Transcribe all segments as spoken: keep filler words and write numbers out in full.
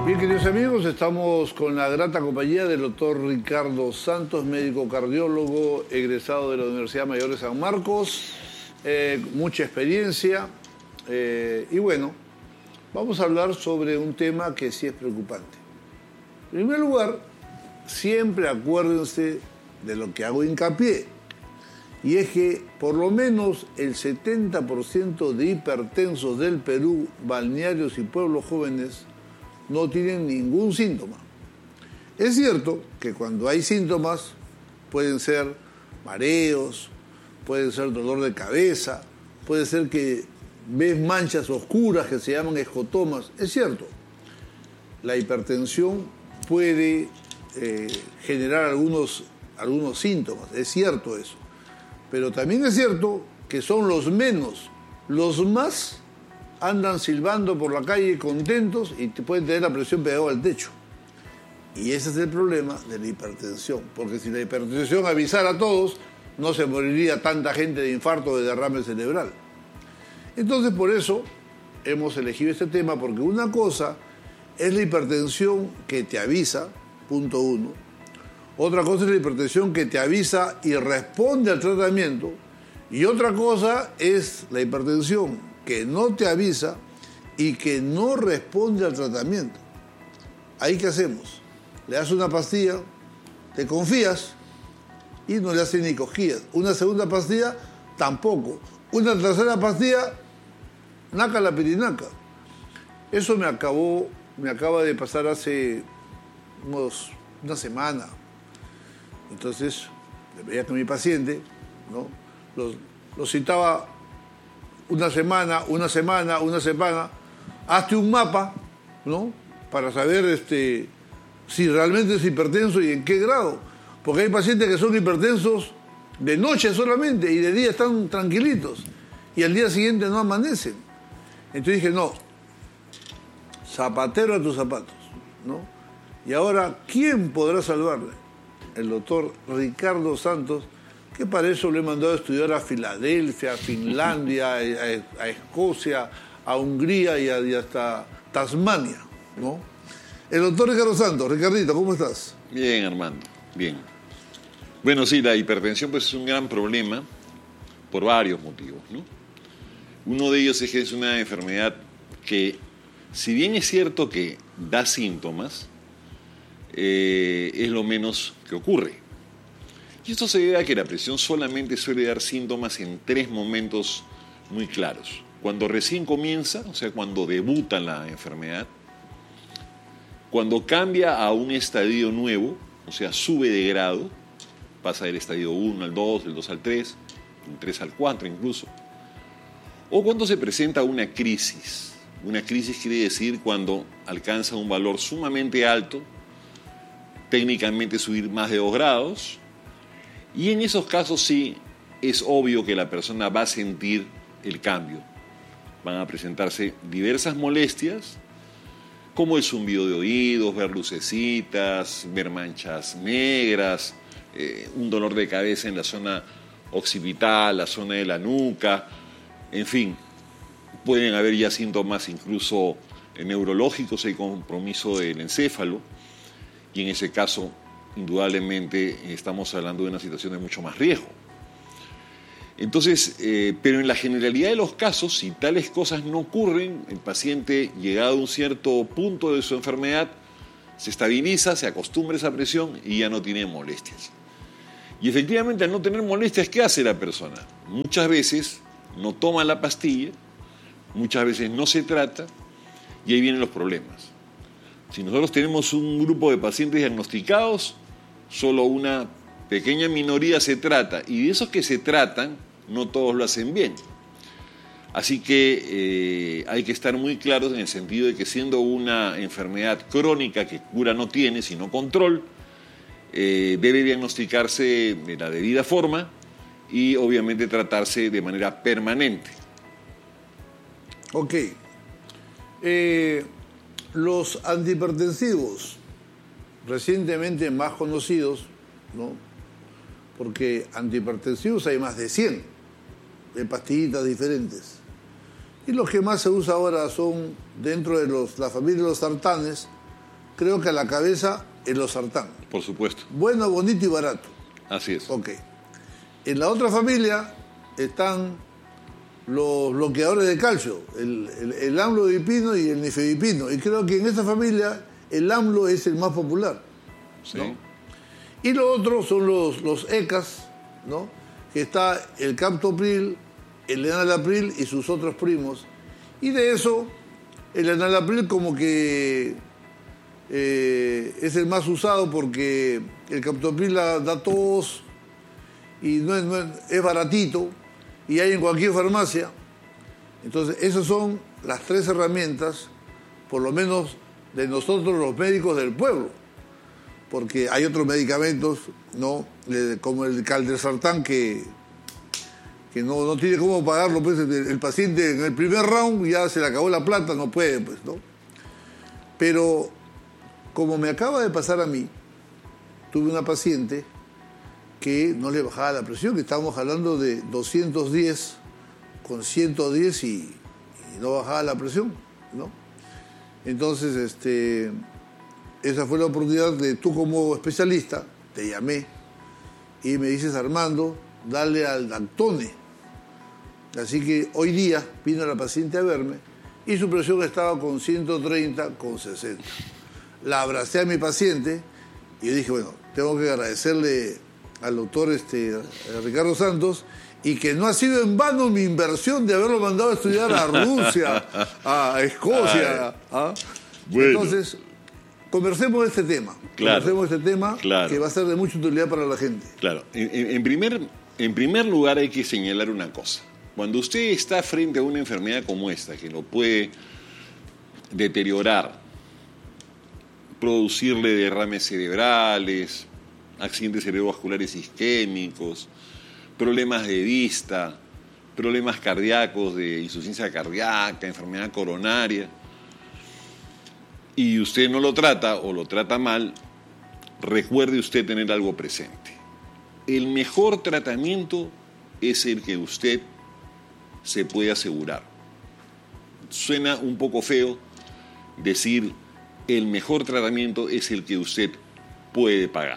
Bien, queridos amigos, estamos con la grata compañía del doctor Ricardo Santos, médico cardiólogo, egresado de la Universidad Mayor de San Marcos, eh, mucha experiencia, eh, y bueno, vamos a hablar sobre un tema que sí es preocupante. En primer lugar, siempre acuérdense de lo que hago hincapié, y es que por lo menos el setenta por ciento de hipertensos del Perú, balnearios y pueblos jóvenes, no tienen ningún síntoma. Es cierto que cuando hay síntomas pueden ser mareos, pueden ser dolor de cabeza, puede ser que ves manchas oscuras que se llaman escotomas. Es cierto, la hipertensión puede eh, generar algunos, algunos síntomas, es cierto eso. Pero también es cierto que son los menos, los más andan silbando por la calle contentos y te pueden tener la presión pegada al techo. Y ese es el problema de la hipertensión, porque si la hipertensión avisara a todos, no se moriría tanta gente de infarto o de derrame cerebral. Entonces, por eso hemos elegido este tema, porque una cosa es la hipertensión que te avisa, punto uno. Otra cosa es la hipertensión que te avisa y responde al tratamiento. Y otra cosa es la hipertensión que no te avisa y que no responde al tratamiento. ¿Ahí qué hacemos? Le das una pastilla, te confías y no le haces ni cosquillas. Una segunda pastilla, tampoco. Una tercera pastilla, naca la pirinaca. Eso me acabó, me acaba de pasar hace unos, una semana. Entonces, veía que mi paciente, ¿no? Lo, lo citaba una semana, una semana, una semana. Hazte un mapa, ¿no? Para saber este, si realmente es hipertenso y en qué grado. Porque hay pacientes que son hipertensos de noche solamente y de día están tranquilitos. Y al día siguiente no amanecen. Entonces dije, no, zapatero a tus zapatos, ¿no? Y ahora, ¿quién podrá salvarle? El doctor Ricardo Santos, que para eso le he mandado a estudiar a Filadelfia, a Finlandia, a, a Escocia, a Hungría y, a, y hasta Tasmania, ¿no? El doctor Ricardo Santos. Ricardito, ¿cómo estás? Bien, Armando, bien. Bueno, sí, la hipertensión pues, es un gran problema por varios motivos, ¿no? Uno de ellos es que es una enfermedad que, si bien es cierto que da síntomas, eh, es lo menos que ocurre. Y esto se debe a que la presión solamente suele dar síntomas en tres momentos muy claros. Cuando recién comienza, o sea, cuando debuta la enfermedad, cuando cambia a un estadio nuevo, o sea, sube de grado, pasa del estadio uno al dos, del dos al tres, del tres al cuatro incluso, o cuando se presenta una crisis. Una crisis quiere decir cuando alcanza un valor sumamente alto, técnicamente subir más de dos grados, y en esos casos sí es obvio que la persona va a sentir el cambio. Van a presentarse diversas molestias, como el zumbido de oídos, ver lucecitas, ver manchas negras, eh, un dolor de cabeza en la zona occipital, la zona de la nuca, en fin, pueden haber ya síntomas incluso neurológicos, hay compromiso del encéfalo, y en ese caso indudablemente estamos hablando de una situación de mucho más riesgo. Entonces, eh, pero en la generalidad de los casos, si tales cosas no ocurren, el paciente, llegado a un cierto punto de su enfermedad, se estabiliza, se acostumbra a esa presión y ya no tiene molestias. Y efectivamente, al no tener molestias, ¿qué hace la persona? Muchas veces no toma la pastilla, muchas veces no se trata, y ahí vienen los problemas. Si nosotros tenemos un grupo de pacientes diagnosticados, solo una pequeña minoría se trata, y de esos que se tratan, no todos lo hacen bien. Así que eh, hay que estar muy claros en el sentido de que siendo una enfermedad crónica que cura no tiene, sino control, eh, debe diagnosticarse de la debida forma y obviamente tratarse de manera permanente. Ok. Eh... Los antihipertensivos, recientemente más conocidos, ¿no? Porque antihipertensivos hay más de cien, de pastillitas diferentes. Y los que más se usa ahora son, dentro de los, la familia de los sartanes, creo que a la cabeza el losartán. Por supuesto. Bueno, bonito y barato. Así es. Ok. En la otra familia están los bloqueadores de calcio, el, el, el amlodipino y el nifedipino. Y creo que en esta familia el AMLO es el más popular. Sí. ¿No? Y lo otro son los, los E C As, ¿no? Que está el captopril, el enalapril y sus otros primos. Y de eso, el enalapril como que eh, es el más usado porque el captopril da, da tos y no es, no es, es baratito y hay en cualquier farmacia. Entonces, esas son las tres herramientas, por lo menos de nosotros los médicos del pueblo. Porque hay otros medicamentos, ¿no? Como el caldersartán, que, que no, no tiene cómo pagarlo. Pues el, el paciente en el primer round ya se le acabó la plata, no puede, pues, ¿no? Pero como me acaba de pasar a mí, tuve una paciente que no le bajaba la presión, que estábamos hablando de doscientos diez con ciento diez y, y no bajaba la presión, ¿no? Entonces, este... esa fue la oportunidad de tú como especialista, te llamé y me dices, Armando, dale al Dactone. Así que hoy día vino la paciente a verme y su presión estaba con ciento treinta con sesenta. La abracé a mi paciente y yo dije, bueno, tengo que agradecerle al doctor este, Ricardo Santos y que no ha sido en vano mi inversión de haberlo mandado a estudiar a Rusia, a Escocia. ¿Ah? Bueno. Entonces, conversemos de este tema. Claro, conversemos de este tema claro. que va a ser de mucha utilidad para la gente. Claro. En, en, primer, en primer lugar hay que señalar una cosa. Cuando usted está frente a una enfermedad como esta, que lo puede deteriorar, producirle derrames cerebrales, accidentes cerebrovasculares isquémicos, problemas de vista, problemas cardíacos de insuficiencia cardíaca, enfermedad coronaria, y usted no lo trata o lo trata mal, recuerde usted tener algo presente. El mejor tratamiento es el que usted se puede asegurar. Suena un poco feo decir el mejor tratamiento es el que usted puede pagar.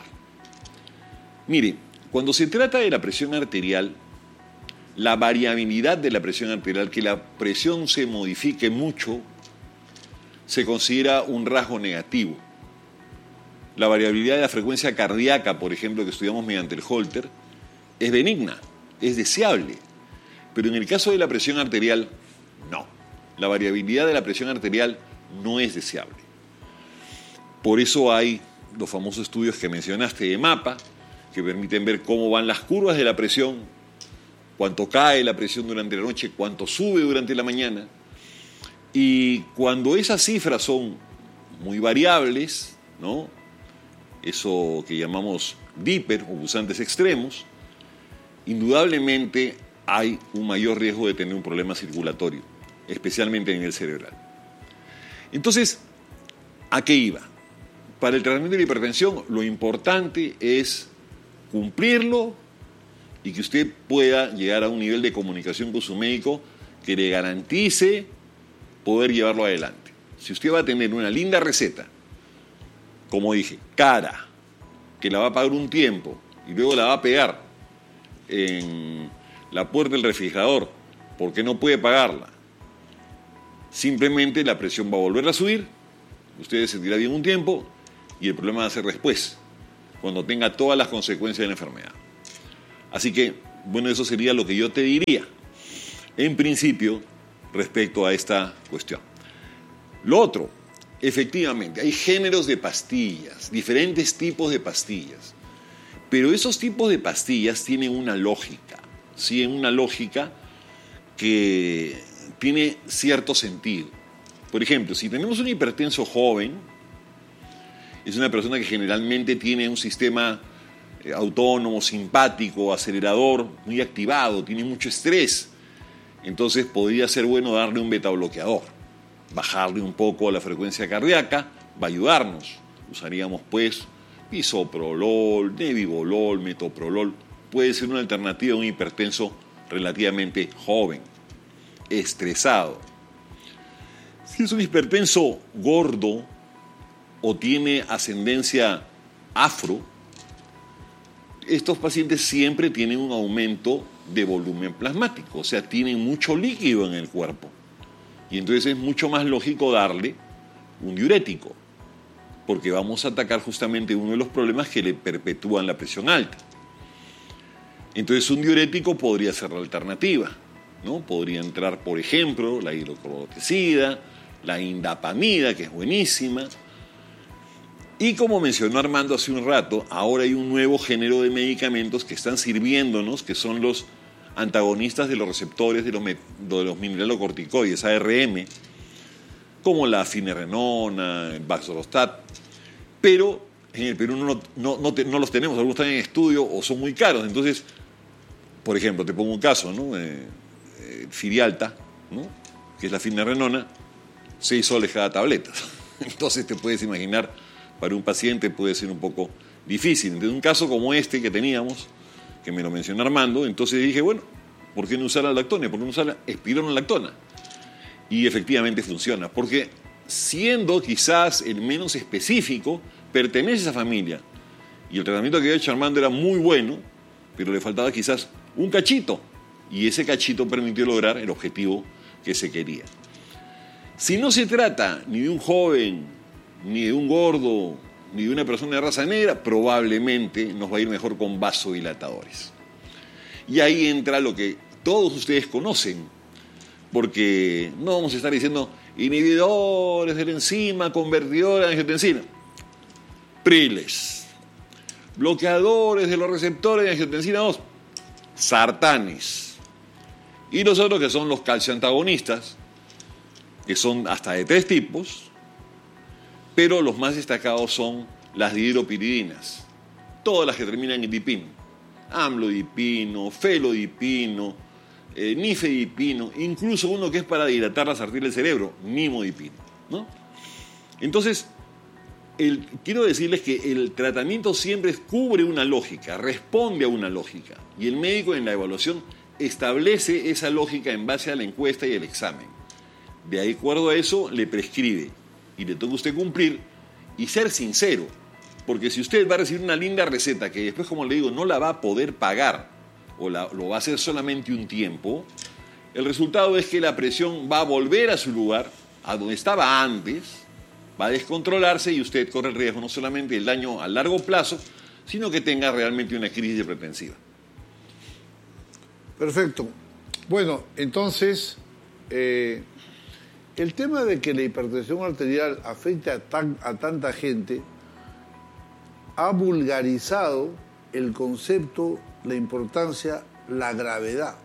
Mire, cuando se trata de la presión arterial, la variabilidad de la presión arterial, que la presión se modifique mucho, se considera un rasgo negativo. La variabilidad de la frecuencia cardíaca, por ejemplo, que estudiamos mediante el Holter, es benigna, es deseable. Pero en el caso de la presión arterial, no. La variabilidad de la presión arterial no es deseable. Por eso hay los famosos estudios que mencionaste de mapa, que permiten ver cómo van las curvas de la presión, cuánto cae la presión durante la noche, cuánto sube durante la mañana. Y cuando esas cifras son muy variables, ¿no? Eso que llamamos diper o pulsantes extremos, indudablemente hay un mayor riesgo de tener un problema circulatorio, especialmente a nivel cerebral. Entonces, ¿a qué iba? Para el tratamiento de la hipertensión, lo importante es cumplirlo y que usted pueda llegar a un nivel de comunicación con su médico que le garantice poder llevarlo adelante. Si usted va a tener una linda receta, como dije, cara, que la va a pagar un tiempo y luego la va a pegar en la puerta del refrigerador porque no puede pagarla, simplemente la presión va a volver a subir, usted se sentirá bien un tiempo y el problema va a ser después, cuando tenga todas las consecuencias de la enfermedad. Así que, bueno, eso sería lo que yo te diría, en principio, respecto a esta cuestión. Lo otro, efectivamente, hay géneros de pastillas, diferentes tipos de pastillas, pero esos tipos de pastillas tienen una lógica, ¿sí? Una lógica que tiene cierto sentido. Por ejemplo, si tenemos un hipertenso joven, es una persona que generalmente tiene un sistema autónomo, simpático, acelerador, muy activado, tiene mucho estrés, entonces podría ser bueno darle un betabloqueador, bajarle un poco la frecuencia cardíaca, va a ayudarnos. Usaríamos pues bisoprolol, nebivolol, metoprolol. Puede ser una alternativa a un hipertenso relativamente joven, estresado. Si es un hipertenso gordo, o tiene ascendencia afro, estos pacientes siempre tienen un aumento de volumen plasmático, o sea, tienen mucho líquido en el cuerpo. Y entonces es mucho más lógico darle un diurético, porque vamos a atacar justamente uno de los problemas que le perpetúan la presión alta. Entonces un diurético podría ser la alternativa, ¿no? Podría entrar, por ejemplo, la hidrocloroticida, la indapamida, que es buenísima. Y como mencionó Armando hace un rato, ahora hay un nuevo género de medicamentos que están sirviéndonos, que son los antagonistas de los receptores de los, de los mineralocorticoides, A R M, como la finerenona, el baxdrostat, pero en el Perú no, no, no, te, no los tenemos, algunos están en estudio o son muy caros. Entonces, por ejemplo, te pongo un caso, ¿no? Eh, eh, Firialta, ¿no? Que es la finerenona, seis soles cada tableta. Entonces te puedes imaginar, para un paciente puede ser un poco difícil. Entonces, un caso como este que teníamos, que me lo mencionó Armando, entonces dije, bueno, ¿por qué no usar la lactonia? ¿Por qué no usar la espironolactona? Y efectivamente funciona, porque siendo quizás el menos específico, pertenece a esa familia. Y el tratamiento que había hecho Armando era muy bueno, pero le faltaba quizás un cachito. Y ese cachito permitió lograr el objetivo que se quería. Si no se trata ni de un joven, ni de un gordo, ni de una persona de raza negra, probablemente nos va a ir mejor con vasodilatadores. Y ahí entra lo que todos ustedes conocen, porque no vamos a estar diciendo inhibidores de la enzima, convertidores de angiotensina. Priles. Bloqueadores de los receptores de angiotensina dos. Sartanes. Y los otros que son los calcioantagonistas, que son hasta de tres tipos, pero los más destacados son las dihidropiridinas, todas las que terminan en dipino, amlodipino, felodipino, eh, nifedipino, incluso uno que es para dilatar las arterias del cerebro, nimodipino, ¿no? Entonces, el, quiero decirles que el tratamiento siempre cubre una lógica, responde a una lógica, y el médico en la evaluación establece esa lógica en base a la encuesta y el examen. De acuerdo a eso, le prescribe. Y le toca a usted cumplir y ser sincero, porque si usted va a recibir una linda receta que después, como le digo, no la va a poder pagar o la, lo va a hacer solamente un tiempo, el resultado es que la presión va a volver a su lugar, a donde estaba antes, va a descontrolarse y usted corre el riesgo no solamente del daño a largo plazo, sino que tenga realmente una crisis hipertensiva. Perfecto. Bueno, entonces... Eh... El tema de que la hipertensión arterial afecte a, tan, a tanta gente ha vulgarizado el concepto, la importancia, la gravedad.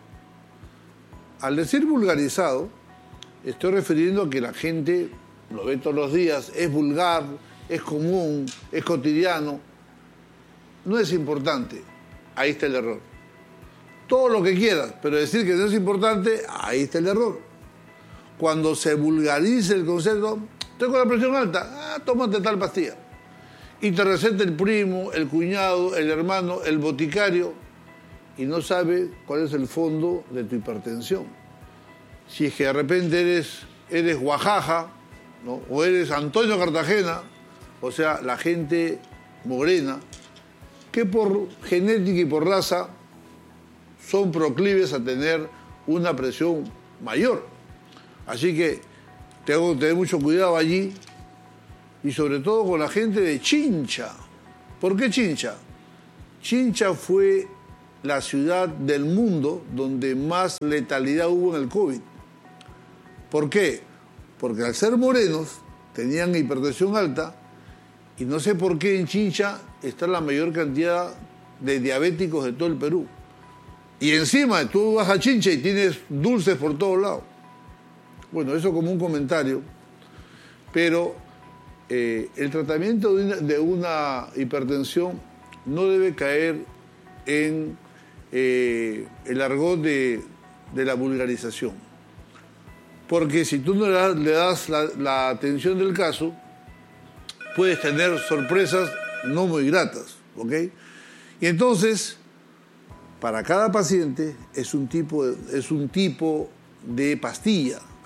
Al decir vulgarizado, estoy refiriendo a que la gente lo ve todos los días, es vulgar, es común, es cotidiano. No es importante, ahí está el error. Todo lo que quieras, pero decir que no es importante, ahí está el error. Cuando se vulgariza el concepto, tengo la presión alta, ah, tómate tal pastilla. Y te receta el primo, el cuñado, el hermano, el boticario, y no sabe cuál es el fondo de tu hipertensión. Si es que de repente eres, eres Oaxaca, ¿no? O eres Antonio Cartagena, o sea, la gente morena, que por genética y por raza son proclives a tener una presión mayor. Así que tengo que tener mucho cuidado allí y sobre todo con la gente de Chincha. ¿Por qué Chincha? Chincha fue la ciudad del mundo donde más letalidad hubo en el COVID. ¿Por qué? Porque al ser morenos tenían hipertensión alta y no sé por qué en Chincha está la mayor cantidad de diabéticos de todo el Perú. Y encima tú vas a Chincha y tienes dulces por todos lados. Bueno, eso como un comentario, pero eh, el tratamiento de una, de una hipertensión no debe caer en eh, el argot de, de la vulgarización. Porque si tú no le das, le das la, la atención del caso, puedes tener sorpresas no muy gratas, ¿ok? Y entonces, para cada paciente es un tipo, es un tipo de pastilla.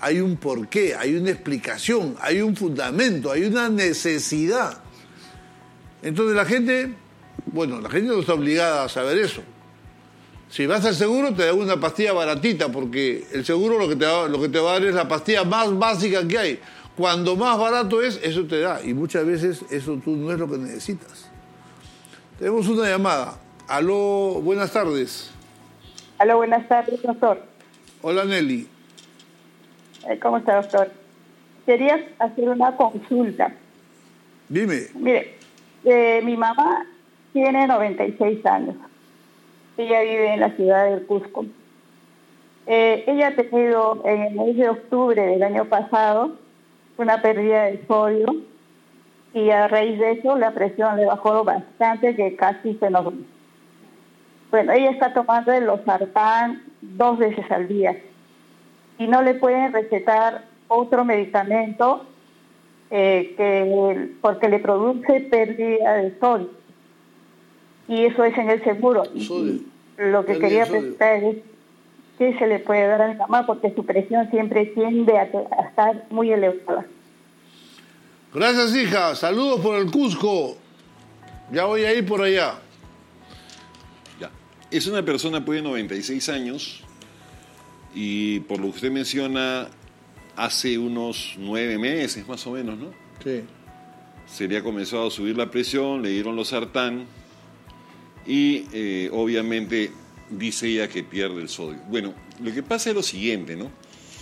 hay un porqué, hay una explicación, hay un fundamento, hay una necesidad. Entonces la gente, bueno, la gente no está obligada a saber eso. Si vas al seguro te dan una pastilla baratita, porque el seguro lo que te va, lo que te va a dar es la pastilla más básica que hay. Cuando más barato es, eso te da. Y muchas veces eso tú no es lo que necesitas. Tenemos una llamada. Aló, buenas tardes. Aló, buenas tardes, doctor. Hola, Nelly. ¿Cómo está, doctor? Quería hacer una consulta. Dime. Mire, eh, mi mamá tiene noventa y seis años. Ella vive en la ciudad del Cusco. Eh, ella ha tenido en el mes de octubre del año pasado una pérdida de sodio y a raíz de eso la presión le bajó bastante, que casi se nos... Bueno, ella está tomando el losartán dos veces al día y no le pueden recetar otro medicamento eh, que porque le produce pérdida de sodio. Y eso es en el seguro. Sodio. Lo que quería preguntar es qué se le puede dar a mi mamá, porque su presión siempre tiende a, a estar muy elevada. Gracias, hija. Saludos por el Cusco. Ya voy a ir por allá. Ya. Es una persona pues, de noventa y seis años y por lo que usted menciona, hace unos nueve meses más o menos, ¿no? Sí. Se le ha comenzado a subir la presión, le dieron losartán y eh, obviamente dice ella que pierde el sodio. Bueno, lo que pasa es lo siguiente, ¿no?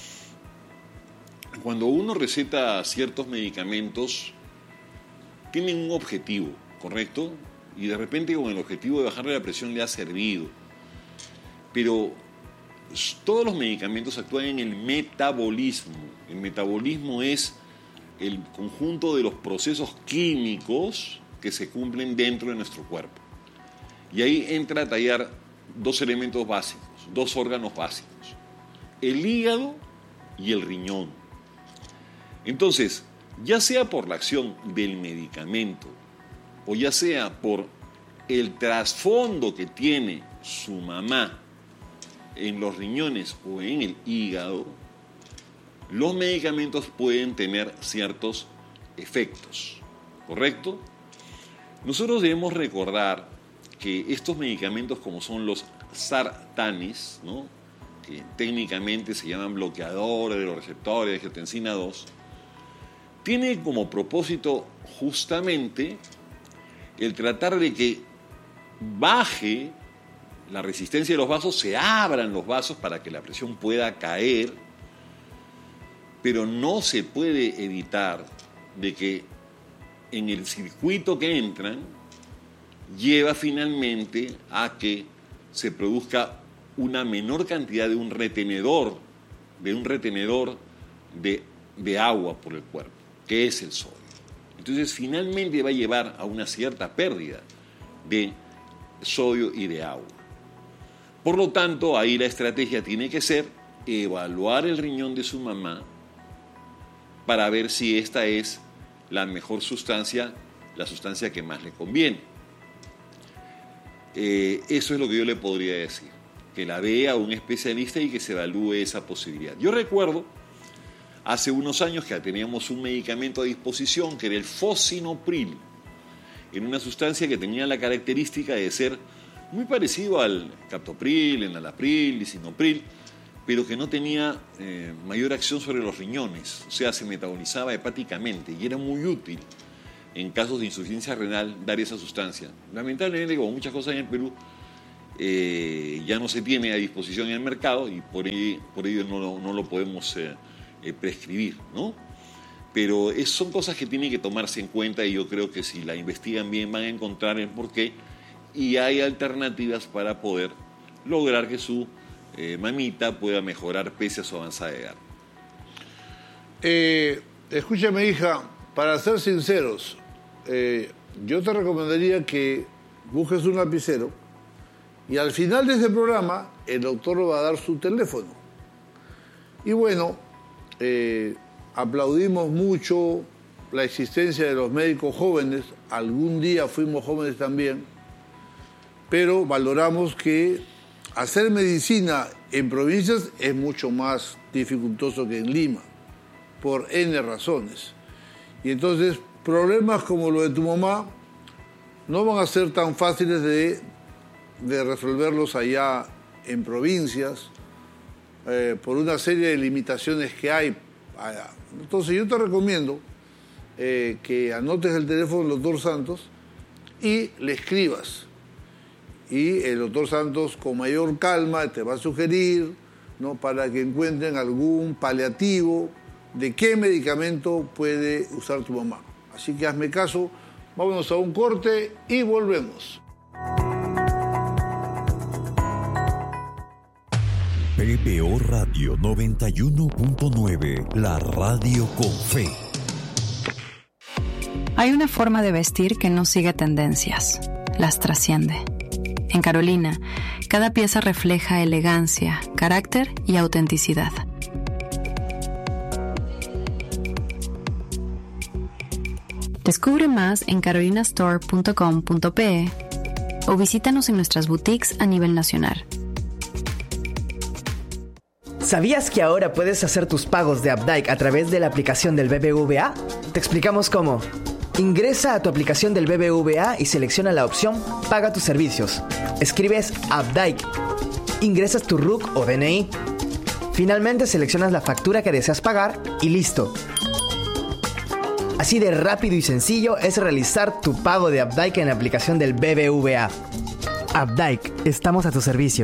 Cuando uno receta ciertos medicamentos, tienen un objetivo, ¿correcto? Y de repente con el objetivo de bajarle la presión le ha servido. Pero todos los medicamentos actúan en el metabolismo. El metabolismo es el conjunto de los procesos químicos que se cumplen dentro de nuestro cuerpo. Y ahí entra a tallar dos elementos básicos, dos órganos básicos, el hígado y el riñón. Entonces, ya sea por la acción del medicamento o ya sea por el trasfondo que tiene su mamá en los riñones o en el hígado, los medicamentos pueden tener ciertos efectos, ¿correcto? Nosotros debemos recordar que estos medicamentos, como son los sartanes, ¿no?, que técnicamente se llaman bloqueadores de los receptores de angiotensina dos, tiene como propósito justamente el tratar de que baje la resistencia de los vasos, se abran los vasos para que la presión pueda caer, pero no se puede evitar de que en el circuito que entran lleva finalmente a que se produzca una menor cantidad de un retenedor, de un retenedor de, de agua por el cuerpo, que es el sodio. Entonces, finalmente va a llevar a una cierta pérdida de sodio y de agua. Por lo tanto, ahí la estrategia tiene que ser evaluar el riñón de su mamá para ver si esta es la mejor sustancia, la sustancia que más le conviene. Eh, eso es lo que yo le podría decir, que la vea un especialista y que se evalúe esa posibilidad. Yo recuerdo hace unos años que teníamos un medicamento a disposición que era el fosinopril, en una sustancia que tenía la característica de ser muy parecido al captopril, enalapril, lisinopril, pero que no tenía eh, mayor acción sobre los riñones, o sea, se metabolizaba hepáticamente y era muy útil en casos de insuficiencia renal dar esa sustancia. Lamentablemente, como muchas cosas en el Perú, eh, ya no se tiene a disposición en el mercado y por ello, por ello no, lo, no lo podemos eh, eh, prescribir, ¿no? Pero es, son cosas que tienen que tomarse en cuenta y yo creo que si la investigan bien van a encontrar el porqué y hay alternativas para poder lograr que su eh, mamita pueda mejorar pese a su avanzada edad. Eh, escúchame, hija, para ser sinceros, eh, yo te recomendaría que busques un lapicero y al final de este programa el doctor le va a dar su teléfono. Y bueno, eh, aplaudimos mucho la existencia de los médicos jóvenes, algún día fuimos jóvenes también, pero valoramos que hacer medicina en provincias es mucho más dificultoso que en Lima, por N razones. Y entonces, problemas como lo de tu mamá no van a ser tan fáciles de, de resolverlos allá en provincias, eh, por una serie de limitaciones que hay allá. Entonces, yo te recomiendo eh, que anotes el teléfono del doctor Santos y le escribas. Y el doctor Santos, con mayor calma, te va a sugerir, ¿no?, para que encuentren algún paliativo de qué medicamento puede usar tu mamá. Así que hazme caso, vámonos a un corte y volvemos. P B O Radio noventa y uno punto nueve, la radio con fe. Hay una forma de vestir que no sigue tendencias, las trasciende. En Carolina, cada pieza refleja elegancia, carácter y autenticidad. Descubre más en carolina store punto com punto pe o visítanos en nuestras boutiques a nivel nacional. ¿Sabías que ahora puedes hacer tus pagos de Updike a través de la aplicación del B B V A? Te explicamos cómo. Ingresa a tu aplicación del B B V A y selecciona la opción Paga tus servicios. Escribes Updike. Ingresas tu R U C o D N I. Finalmente seleccionas la factura que deseas pagar y listo. Así de rápido y sencillo es realizar tu pago de Updike en la aplicación del B B V A. Updike, estamos a tu servicio.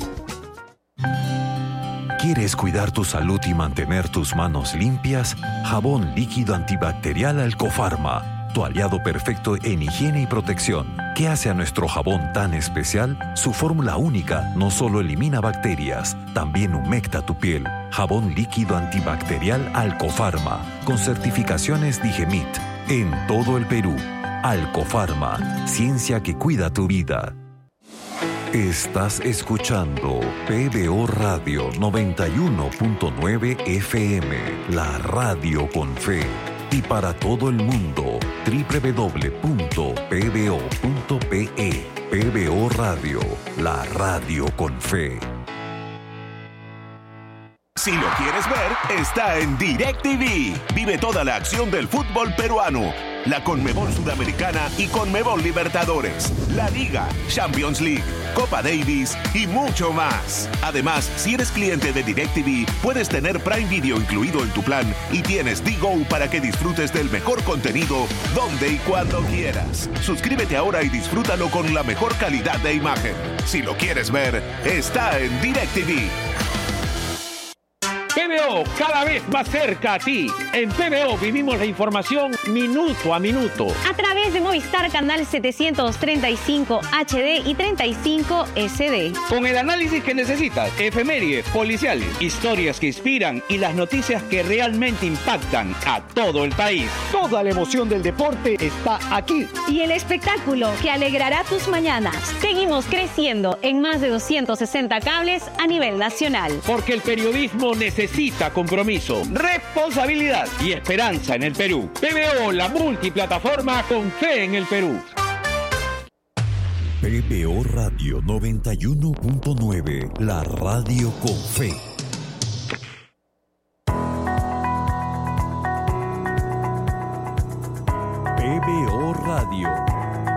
¿Quieres cuidar tu salud y mantener tus manos limpias? Jabón líquido antibacterial Alcofarma, tu aliado perfecto en higiene y protección. ¿Qué hace a nuestro jabón tan especial? Su fórmula única no solo elimina bacterias, también humecta tu piel. Jabón líquido antibacterial Alcofarma, con certificaciones Digemit, en todo el Perú. Alcofarma, ciencia que cuida tu vida. Estás escuchando P B O Radio noventa y uno punto nueve F M, la radio con fe. Y para todo el mundo, doble u doble u doble u punto p b o punto p e. P B O Radio, la radio con fe. Si lo quieres ver, está en DirecTV. Vive toda la acción del fútbol peruano, la Conmebol Sudamericana y Conmebol Libertadores, la Liga, Champions League, Copa Davis y mucho más. Además, si eres cliente de DirecTV, puedes tener Prime Video incluido en tu plan y tienes D-Go para que disfrutes del mejor contenido donde y cuando quieras. Suscríbete ahora y disfrútalo con la mejor calidad de imagen. Si lo quieres ver, está en DirecTV. P B O, cada vez más cerca a ti. En P B O vivimos la información minuto a minuto. A través de Movistar Canal setecientos treinta y cinco H D y treinta y cinco S D. Con el análisis que necesitas, efemérides, policiales, historias que inspiran y las noticias que realmente impactan a todo el país. Toda la emoción del deporte está aquí. Y el espectáculo que alegrará tus mañanas. Seguimos creciendo en más de doscientos sesenta cables a nivel nacional. Porque el periodismo necesita Necesita compromiso, responsabilidad y esperanza en el Perú. P B O, la multiplataforma con fe en el Perú. P B O Radio noventa y uno punto nueve, la radio con fe. P B O Radio.